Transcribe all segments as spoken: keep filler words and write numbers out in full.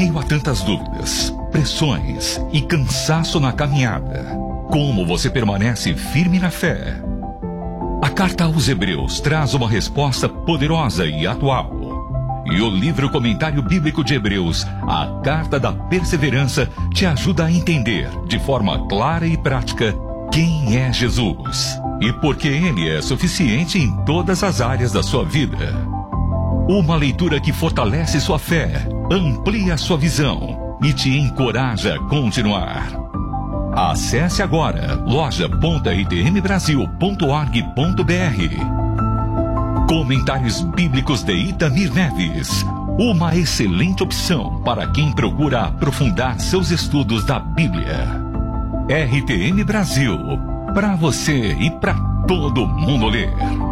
meio a tantas dúvidas, pressões e cansaço na caminhada, como você permanece firme na fé? A carta aos Hebreus traz uma resposta poderosa e atual. E o livro Comentário Bíblico de Hebreus, a Carta da Perseverança, te ajuda a entender, de forma clara e prática, quem é Jesus e por que Ele é suficiente em todas as áreas da sua vida. Uma leitura que fortalece sua fé, amplia sua visão e te encoraja a continuar. Acesse agora loja ponto r t m brasil ponto org ponto b r. Comentários Bíblicos de Itamir Neves. Uma excelente opção para quem procura aprofundar seus estudos da Bíblia. R T M Brasil. Para você e para todo mundo ler.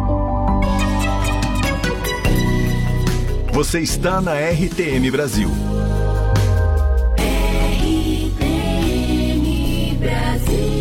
Você está na R T M Brasil. R T M Brasil.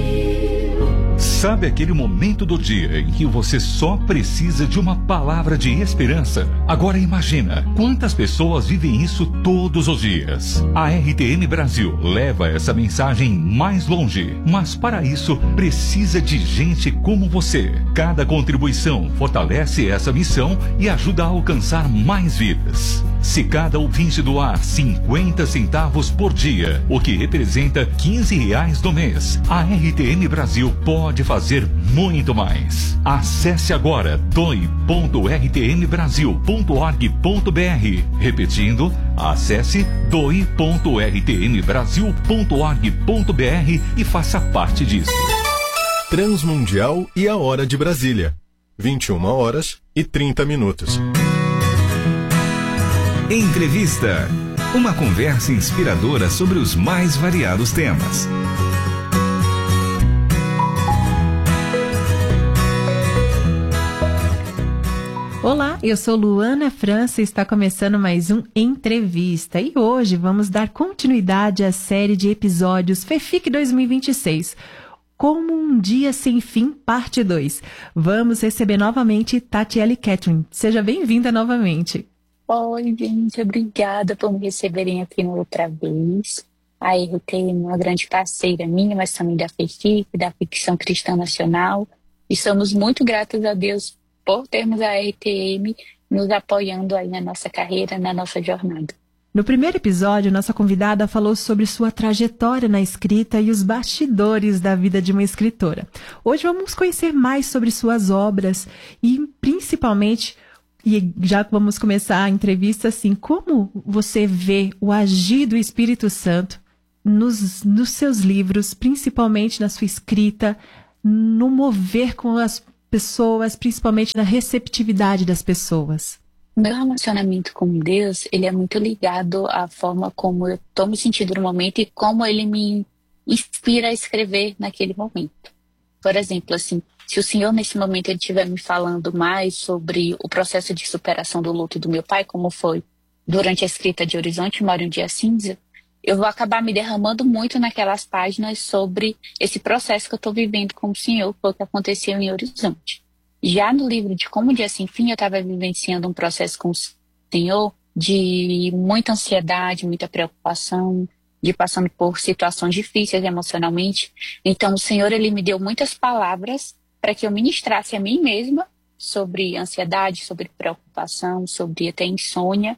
Sabe aquele momento do dia em que você só precisa de uma palavra de esperança? Agora imagina quantas pessoas vivem isso todos os dias. A R T M Brasil leva essa mensagem mais longe, mas para isso precisa de gente como você. Cada contribuição fortalece essa missão e ajuda a alcançar mais vidas. Se cada ouvinte doar cinquenta centavos por dia, o que representa quinze reais no mês, a R T M Brasil pode fazer muito mais. Acesse agora doe ponto r t m brasil ponto org ponto b r. Repetindo, acesse doe ponto r t m brasil ponto org ponto b r e faça parte disso. Transmundial e a Hora de Brasília. vinte e uma horas e trinta minutos. Entrevista. Uma conversa inspiradora sobre os mais variados temas. Olá, eu sou Luana França e está começando mais um Entrevista. E hoje vamos dar continuidade à série de episódios FEFIC dois mil e vinte e seis. Como um Dia Sem Fim, parte dois. Vamos receber novamente Tatiele Catherine. Seja bem-vinda novamente. Oi, gente, obrigada por me receberem aqui outra vez. A R T M é uma grande parceira minha, mas também da FEFIC, da Ficção Cristã Nacional. E somos muito gratos a Deus por termos a R T M nos apoiando aí na nossa carreira, na nossa jornada. No primeiro episódio, nossa convidada falou sobre sua trajetória na escrita e os bastidores da vida de uma escritora. Hoje vamos conhecer mais sobre suas obras e, principalmente, e já vamos começar a entrevista assim, como você vê o agir do Espírito Santo nos, nos seus livros, principalmente na sua escrita, no mover com as pessoas, principalmente na receptividade das pessoas? Meu relacionamento com Deus, ele é muito ligado à forma como eu estou me sentindo no momento e como ele me inspira a escrever naquele momento. Por exemplo, assim, se o Senhor nesse momento ele estiver me falando mais sobre o processo de superação do luto do meu pai, como foi durante a escrita de Horizonte, Mora um Dia Cinza, eu vou acabar me derramando muito naquelas páginas sobre esse processo que eu estou vivendo com o Senhor, foi o que aconteceu em Horizonte. Já no livro de Como um Dia Sem Fim, eu estava vivenciando um processo com o Senhor de muita ansiedade, muita preocupação, de passando por situações difíceis emocionalmente. Então, o Senhor, ele me deu muitas palavras para que eu ministrasse a mim mesma sobre ansiedade, sobre preocupação, sobre até insônia.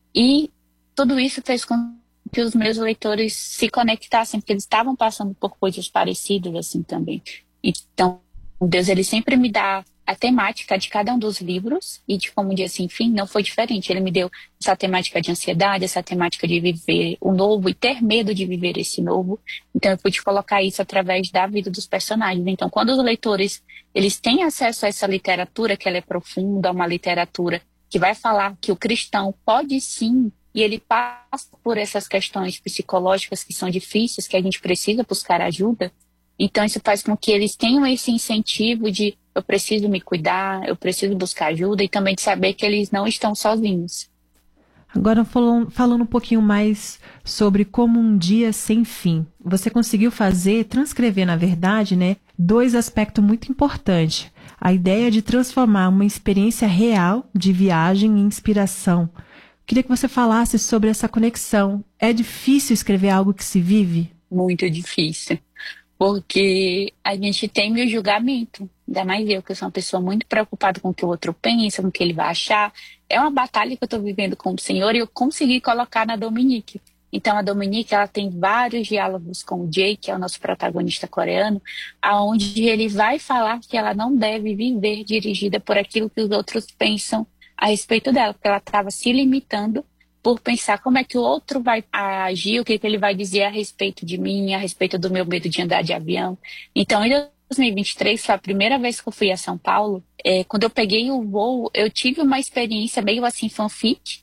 E tudo isso fez com que os meus leitores se conectassem, porque eles estavam passando por coisas parecidas assim também. Então, Deus, ele sempre me dá a temática de cada um dos livros, e de Como um Dia Sem Fim não foi diferente. Ele me deu essa temática de ansiedade, essa temática de viver o novo e ter medo de viver esse novo. Então eu pude colocar isso através da vida dos personagens. Então, quando os leitores eles têm acesso a essa literatura, que ela é profunda, uma literatura que vai falar que o cristão pode sim, e ele passa por essas questões psicológicas que são difíceis, que a gente precisa buscar ajuda. Então isso faz com que eles tenham esse incentivo de eu preciso me cuidar, eu preciso buscar ajuda, e também de saber que eles não estão sozinhos. Agora, falando, falando um pouquinho mais sobre Como um Dia Sem Fim. Você conseguiu fazer, transcrever, na verdade, né, dois aspectos muito importantes. A ideia de transformar uma experiência real de viagem em inspiração. Queria que você falasse sobre essa conexão. É difícil escrever algo que se vive? Muito difícil. Porque a gente teme o julgamento. Ainda mais eu, que eu sou uma pessoa muito preocupada com o que o outro pensa, com o que ele vai achar. É uma batalha que eu estou vivendo com o Senhor e eu consegui colocar na Dominique. Então, a Dominique, ela tem vários diálogos com o Jay, que é o nosso protagonista coreano, aonde ele vai falar que ela não deve viver dirigida por aquilo que os outros pensam a respeito dela, porque ela estava se limitando por pensar como é que o outro vai agir, o que, que ele vai dizer a respeito de mim, a respeito do meu medo de andar de avião. Então, em dois mil e vinte e três, foi a primeira vez que eu fui a São Paulo. É, quando eu peguei o voo, eu tive uma experiência meio assim fanfic.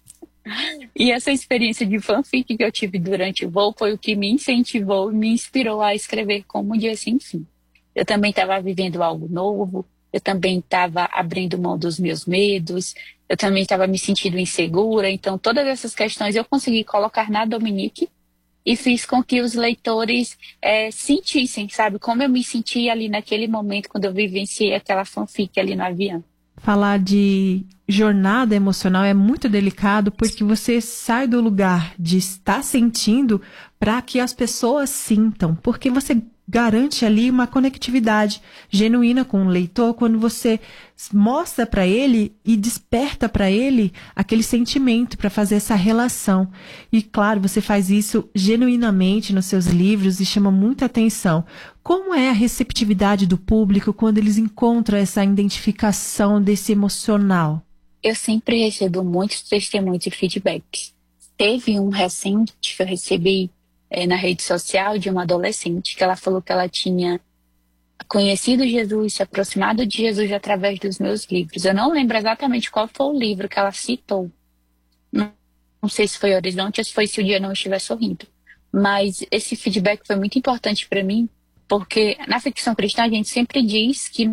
E essa experiência de fanfic que eu tive durante o voo foi o que me incentivou e me inspirou a escrever Como um Dia Sem Fim. Eu também estava vivendo algo novo, eu também estava abrindo mão dos meus medos, eu também estava me sentindo insegura. Então, todas essas questões eu consegui colocar na Dominique e fiz com que os leitores é, sentissem, sabe? Como eu me sentia ali naquele momento quando eu vivenciei aquela fanfic ali no avião. Falar de jornada emocional é muito delicado porque você sai do lugar de estar sentindo para que as pessoas sintam, porque você garante ali uma conectividade genuína com o leitor quando você mostra para ele e desperta para ele aquele sentimento para fazer essa relação. E claro, você faz isso genuinamente nos seus livros e chama muita atenção. Como é a receptividade do público quando eles encontram essa identificação desse emocional? Eu sempre recebo muitos testemunhos e feedbacks. Teve um recente que eu recebi é, na rede social de uma adolescente que ela falou que ela tinha conhecido Jesus, se aproximado de Jesus através dos meus livros. Eu não lembro exatamente qual foi o livro que ela citou. Não, não sei se foi Horizonte ou se foi Se o Dia Não Estiver Sorrindo. Mas esse feedback foi muito importante para mim, porque na ficção cristã a gente sempre diz que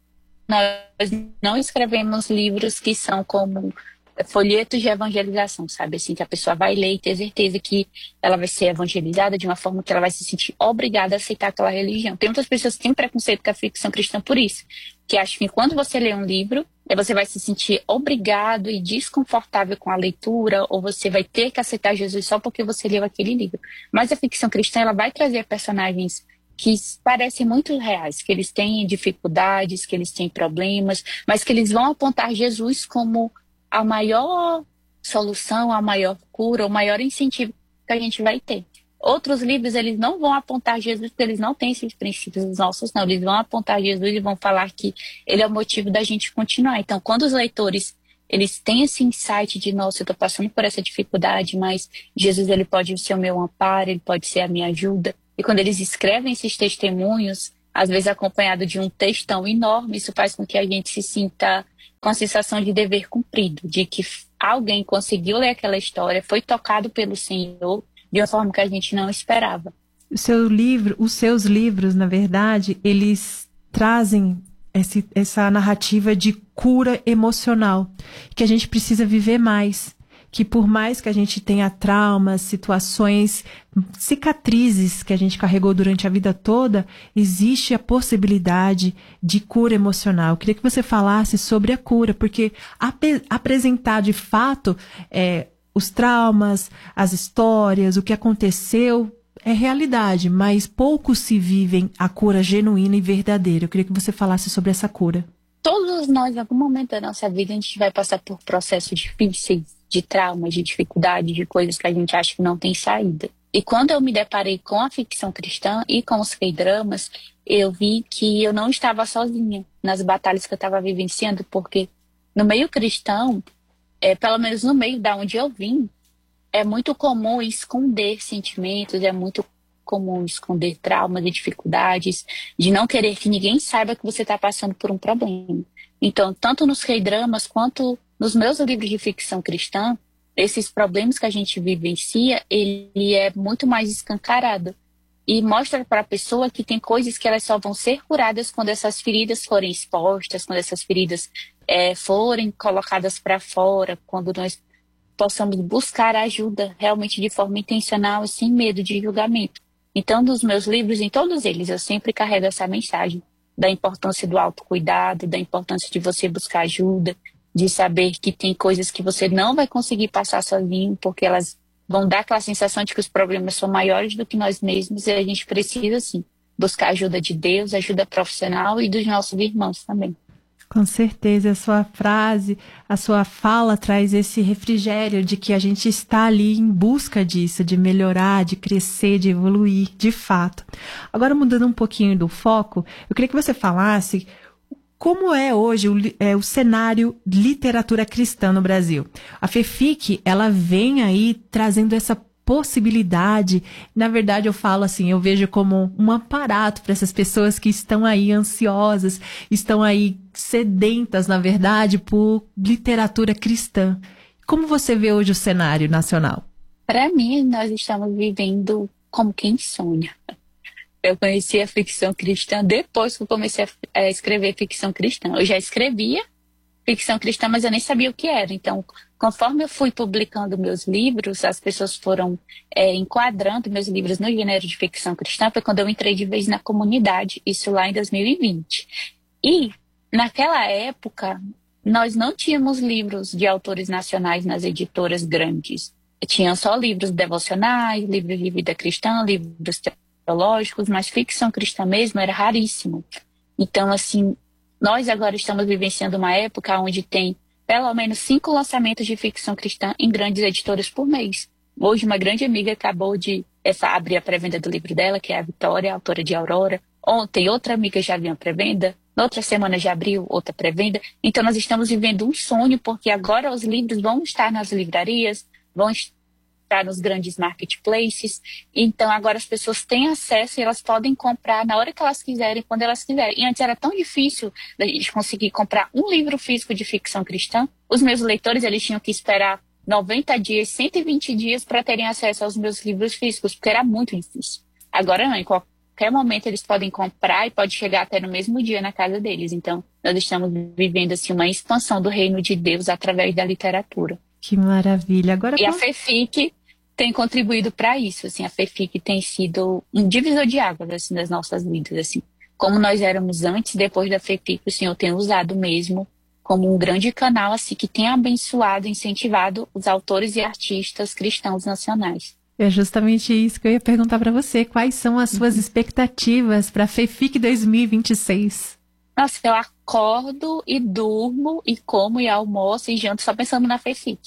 nós não escrevemos livros que são como folhetos de evangelização, sabe? Assim, que a pessoa vai ler e ter certeza que ela vai ser evangelizada de uma forma que ela vai se sentir obrigada a aceitar aquela religião. Tem muitas pessoas que têm preconceito com a ficção cristã por isso, que acham que quando você lê um livro, você vai se sentir obrigado e desconfortável com a leitura, ou você vai ter que aceitar Jesus só porque você leu aquele livro. Mas a ficção cristã, ela vai trazer personagens que parecem muito reais, que eles têm dificuldades, que eles têm problemas, mas que eles vão apontar Jesus como a maior solução, a maior cura, o maior incentivo que a gente vai ter. Outros livros, eles não vão apontar Jesus, porque eles não têm esses princípios, os nossos não. Eles vão apontar Jesus e vão falar que ele é o motivo da gente continuar. Então, quando os leitores, eles têm esse insight de, nossa, eu estou passando por essa dificuldade, mas Jesus, ele pode ser o meu amparo, ele pode ser a minha ajuda. E quando eles escrevem esses testemunhos, às vezes acompanhado de um textão enorme, isso faz com que a gente se sinta com a sensação de dever cumprido, de que alguém conseguiu ler aquela história, foi tocado pelo Senhor de uma forma que a gente não esperava. O seu livro, os seus livros, na verdade, eles trazem esse, essa narrativa de cura emocional, que a gente precisa viver mais. Que por mais que a gente tenha traumas, situações, cicatrizes que a gente carregou durante a vida toda, existe a possibilidade de cura emocional. Eu queria que você falasse sobre a cura, porque ap- apresentar de fato é, os traumas, as histórias, o que aconteceu, é realidade, mas poucos se vivem a cura genuína e verdadeira. Eu queria que você falasse sobre essa cura. Todos nós, em algum momento da nossa vida, a gente vai passar por processos difíceis, de traumas, de dificuldades, de coisas que a gente acha que não tem saída. E quando eu me deparei com a ficção cristã e com os K-dramas, eu vi que eu não estava sozinha nas batalhas que eu estava vivenciando, porque no meio cristão, é, pelo menos no meio da onde eu vim, é muito comum esconder sentimentos, é muito comum esconder traumas e dificuldades, de não querer que ninguém saiba que você está passando por um problema. Então, tanto nos K-dramas quanto nos meus livros de ficção cristã, esses problemas que a gente vivencia, ele é muito mais escancarado. E mostra para a pessoa que tem coisas que elas só vão ser curadas quando essas feridas forem expostas, quando essas feridas é, forem colocadas para fora, quando nós possamos buscar ajuda realmente de forma intencional e sem medo de julgamento. Então, nos meus livros, em todos eles, eu sempre carrego essa mensagem da importância do autocuidado, da importância de você buscar ajuda, de saber que tem coisas que você não vai conseguir passar sozinho, porque elas vão dar aquela sensação de que os problemas são maiores do que nós mesmos, e a gente precisa, sim, buscar ajuda de Deus, ajuda profissional e dos nossos irmãos também. Com certeza, a sua frase, a sua fala traz esse refrigério de que a gente está ali em busca disso, de melhorar, de crescer, de evoluir, de fato. Agora, mudando um pouquinho do foco, eu queria que você falasse como é hoje o, é, o cenário de literatura cristã no Brasil. A FEFIC, ela vem aí trazendo essa possibilidade. Na verdade, eu falo assim, eu vejo como um aparato para essas pessoas que estão aí ansiosas, estão aí sedentas, na verdade, por literatura cristã. Como você vê hoje o cenário nacional? Para mim, nós estamos vivendo como quem sonha. Eu conheci a ficção cristã depois que eu comecei a escrever ficção cristã. Eu já escrevia ficção cristã, mas eu nem sabia o que era. Então, conforme eu fui publicando meus livros, as pessoas foram é, enquadrando meus livros no gênero de ficção cristã. Foi quando eu entrei de vez na comunidade, isso lá em dois mil e vinte. E, naquela época, nós não tínhamos livros de autores nacionais nas editoras grandes. Tinham só livros devocionais, livros de vida cristã, livros teológicos, mas ficção cristã mesmo era raríssimo. Então, assim, nós agora estamos vivenciando uma época onde tem pelo menos cinco lançamentos de ficção cristã em grandes editoras por mês. Hoje, uma grande amiga acabou de essa, abrir a pré-venda do livro dela, que é a Vitória, autora de Aurora. Ontem, outra amiga já abriu a pré-venda. Na outra semana já abriu outra pré-venda. Então, nós estamos vivendo um sonho, porque agora os livros vão estar nas livrarias, vão estar nos grandes marketplaces. Então, agora as pessoas têm acesso e elas podem comprar na hora que elas quiserem, quando elas quiserem. E antes era tão difícil da gente conseguir comprar um livro físico de ficção cristã. Os meus leitores, eles tinham que esperar noventa dias, cento e vinte dias para terem acesso aos meus livros físicos, porque era muito difícil. Agora não, em qualquer momento eles podem comprar e pode chegar até no mesmo dia na casa deles. Então, nós estamos vivendo assim uma expansão do reino de Deus através da literatura. Que maravilha. Agora, e a FEFIC tem contribuído para isso, assim, a FEFIC tem sido um divisor de águas, assim, das nossas vidas, assim. Como nós éramos antes, depois da FEFIC, o Senhor tem usado mesmo como um grande canal, assim, que tem abençoado, incentivado os autores e artistas cristãos nacionais. É justamente isso que eu ia perguntar para você. Quais são as suas uhum. expectativas para a FEFIC dois mil e vinte e seis? Nossa, eu acordo e durmo e como e almoço e janto só pensando na FEFIC.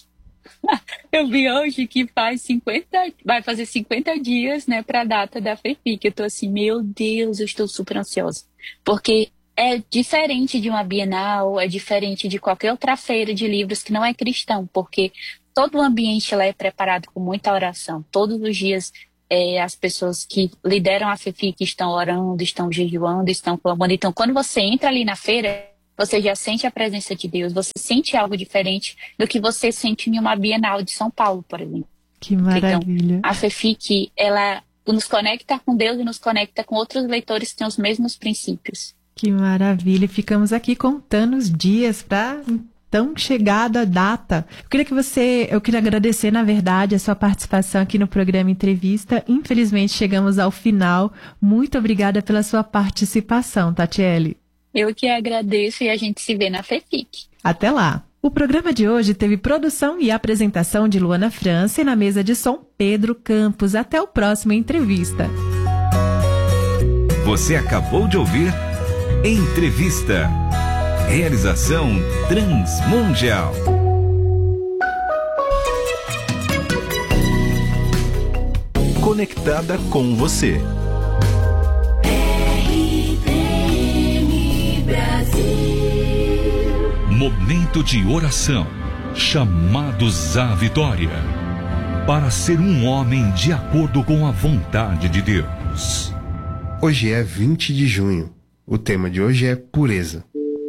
Eu vi hoje que faz cinquenta, vai fazer cinquenta dias, né, para a data da FEFIC. Eu tô assim, meu Deus, eu estou super ansiosa. Porque é diferente de uma Bienal, é diferente de qualquer outra feira de livros que não é cristão, porque todo o ambiente lá é preparado com muita oração. Todos os dias é, as pessoas que lideram a FEFIC estão orando, estão jejuando, estão clamando. Então, quando você entra ali na feira, você já sente a presença de Deus, você sente algo diferente do que você sente em uma Bienal de São Paulo, por exemplo. Que maravilha. Então, a FEFIC, ela nos conecta com Deus e nos conecta com outros leitores que têm os mesmos princípios. Que maravilha. Ficamos aqui contando os dias para tão chegada a data. Eu queria que você, eu queria agradecer, na verdade, a sua participação aqui no programa Entrevista. Infelizmente, chegamos ao final. Muito obrigada pela sua participação, Tatiele. Eu que agradeço e a gente se vê na FEFIC. Até lá! O programa de hoje teve produção e apresentação de Luana França e na mesa de som Pedro Campos. Até o próximo Entrevista. Você acabou de ouvir Entrevista. Realização Transmundial. Conectada com você. Momento de oração. Chamados à vitória. Para ser um homem de acordo com a vontade de Deus. Hoje é vinte de junho. O tema de hoje é pureza.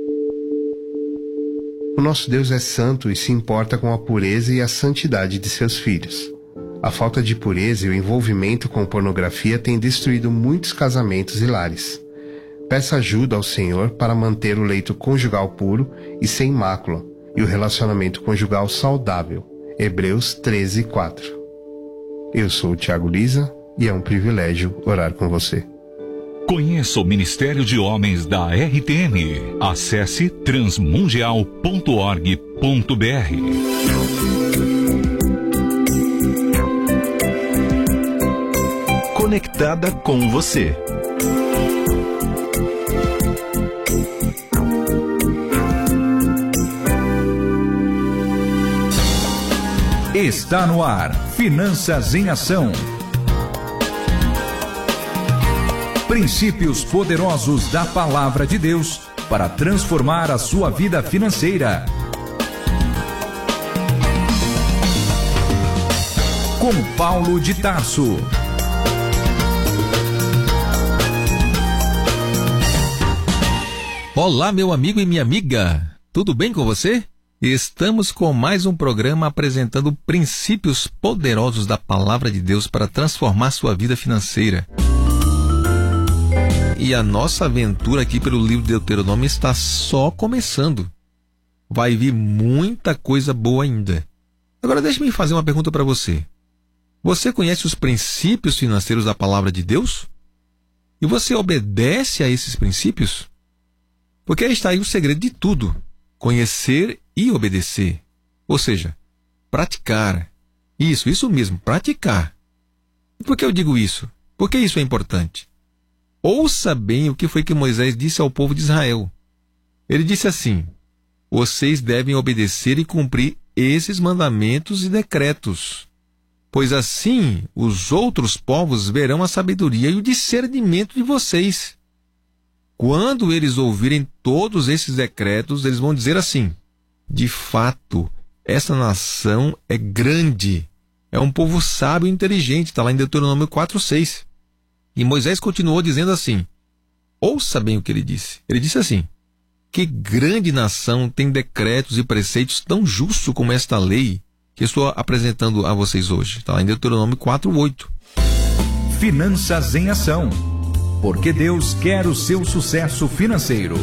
O nosso Deus é santo e se importa com a pureza e a santidade de seus filhos. A falta de pureza e o envolvimento com pornografia têm destruído muitos casamentos e lares. Peça ajuda ao Senhor para manter o leito conjugal puro e sem mácula, e o relacionamento conjugal saudável. Hebreus treze, quatro. Eu sou o Thiago Lisa e é um privilégio orar com você. Conheça o Ministério de Homens da R T M. Acesse transmundial ponto org ponto br. Conectada com você. Está no ar, Finanças em Ação. Princípios poderosos da Palavra de Deus para transformar a sua vida financeira. Com Paulo de Tarso. Olá, meu amigo e minha amiga. Tudo bem com você? Estamos com mais um programa apresentando princípios poderosos da Palavra de Deus para transformar sua vida financeira. E a nossa aventura aqui pelo livro de Deuteronômio está só começando. Vai vir muita coisa boa ainda. Agora deixe-me fazer uma pergunta para você. Você conhece os princípios financeiros da Palavra de Deus? E você obedece a esses princípios? Porque aí está aí o segredo de tudo. Conhecer e obedecer. Ou seja, praticar. Isso, isso mesmo, praticar. E por que eu digo isso? Por que isso é importante? Ouça bem o que foi que Moisés disse ao povo de Israel. Ele disse assim: vocês devem obedecer e cumprir esses mandamentos e decretos, pois assim os outros povos verão a sabedoria e o discernimento de vocês. Quando eles ouvirem todos esses decretos, eles vão dizer assim: de fato, essa nação é grande, é um povo sábio e inteligente, está lá em Deuteronômio quatro, seis. E Moisés continuou dizendo assim, ouça bem o que ele disse. Ele disse assim: que grande nação tem decretos e preceitos tão justos como esta lei que estou apresentando a vocês hoje. Está lá em Deuteronômio quatro, oito. Finanças em Ação. Porque Deus quer o seu sucesso financeiro.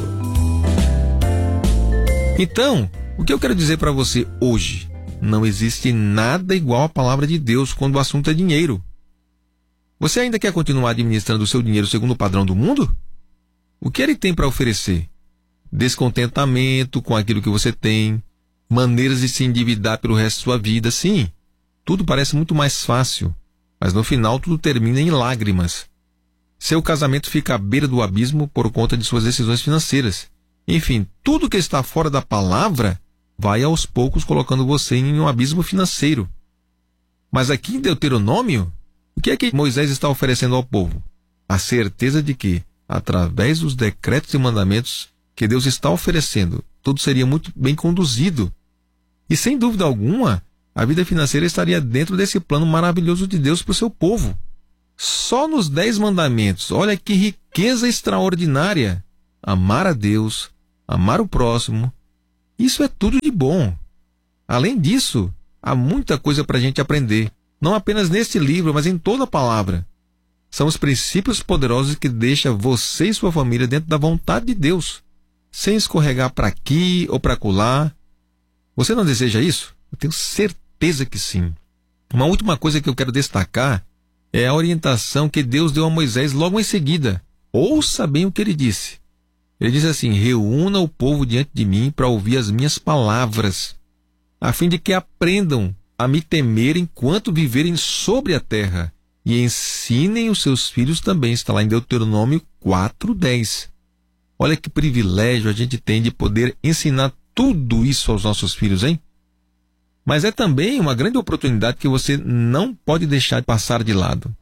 Então, o que eu quero dizer para você hoje? Não existe nada igual à palavra de Deus quando o assunto é dinheiro. Você ainda quer continuar administrando o seu dinheiro segundo o padrão do mundo? O que ele tem para oferecer? Descontentamento com aquilo que você tem, maneiras de se endividar pelo resto de sua vida. Sim, tudo parece muito mais fácil, mas no final tudo termina em lágrimas. Seu casamento fica à beira do abismo por conta de suas decisões financeiras. Enfim, tudo que está fora da palavra vai aos poucos colocando você em um abismo financeiro. Mas aqui em Deuteronômio, o que é que Moisés está oferecendo ao povo? A certeza de que, através dos decretos e mandamentos que Deus está oferecendo, tudo seria muito bem conduzido. E sem dúvida alguma, a vida financeira estaria dentro desse plano maravilhoso de Deus para o seu povo. Só nos dez mandamentos, olha que riqueza extraordinária. Amar a Deus, amar o próximo, isso é tudo de bom. Além disso, há muita coisa para a gente aprender. Não apenas neste livro, mas em toda a palavra. São os princípios poderosos que deixam você e sua família dentro da vontade de Deus, sem escorregar para aqui ou para acolá. Você não deseja isso? Eu tenho certeza que sim. Uma última coisa que eu quero destacar é a orientação que Deus deu a Moisés logo em seguida. Ouça bem o que ele disse. Ele diz assim: reúna o povo diante de mim para ouvir as minhas palavras, a fim de que aprendam a me temer enquanto viverem sobre a terra, e ensinem os seus filhos também. Está lá em Deuteronômio quatro, dez. Olha que privilégio a gente tem de poder ensinar tudo isso aos nossos filhos, hein? Mas é também uma grande oportunidade que você não pode deixar de passar de lado.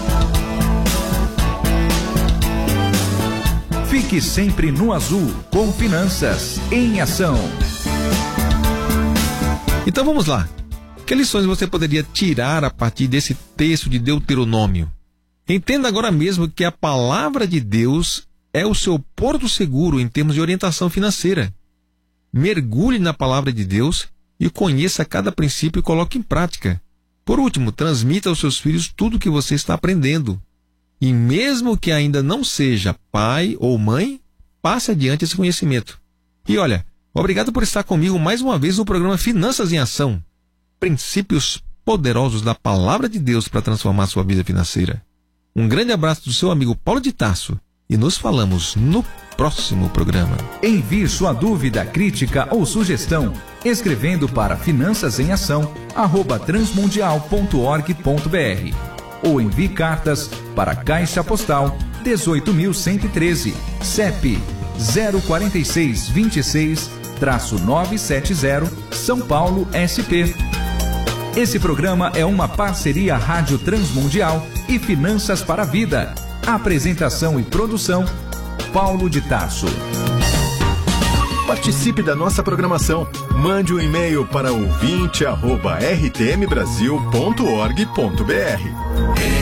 Fique sempre no azul com Finanças em Ação. Então vamos lá. Que lições você poderia tirar a partir desse texto de Deuteronômio? Entenda agora mesmo que a palavra de Deus é o seu porto seguro em termos de orientação financeira. Mergulhe na palavra de Deus e conheça cada princípio e coloque em prática. Por último, transmita aos seus filhos tudo o que você está aprendendo. E mesmo que ainda não seja pai ou mãe, passe adiante esse conhecimento. E olha, obrigado por estar comigo mais uma vez no programa Finanças em Ação. Princípios poderosos da Palavra de Deus para transformar sua vida financeira. Um grande abraço do seu amigo Paulo de Tarso e nos falamos no próximo programa. Envie sua dúvida, crítica ou sugestão escrevendo para finanças em ação arroba transmundial ponto org ponto br ou envie cartas para Caixa Postal dezoito mil cento e treze, C E P zero quatro seis dois seis nove sete zero, São Paulo, S P. Esse programa é uma parceria Rádio Transmundial e Finanças para a Vida. Apresentação e produção, Paulo de Tarso. Participe da nossa programação. Mande um e-mail para ouvinte arroba r t m brasil ponto org ponto br.